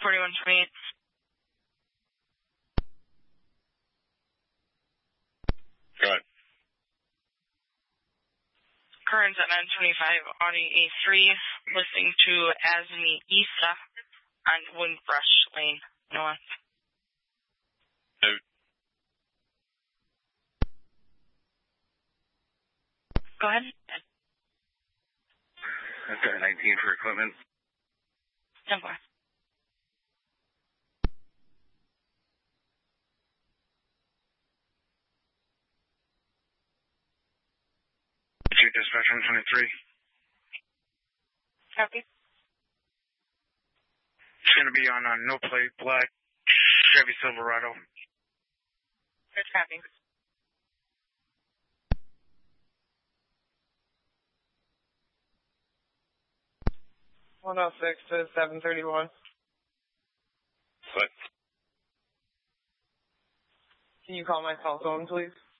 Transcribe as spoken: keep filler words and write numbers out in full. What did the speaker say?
forty-one twenty-eight. Go ahead. Currents at nine twenty-five, Audi A three, listening to Azmi Issa on Windbrush Lane, North. Note. Go ahead. I've got nineteen for equipment. ten four. Two dispatch one twenty-three. Copy. It's going to be on a no plate black Chevy Silverado. Good copy. one oh six to seven thirty-one. What? Can you call my cell phone, please?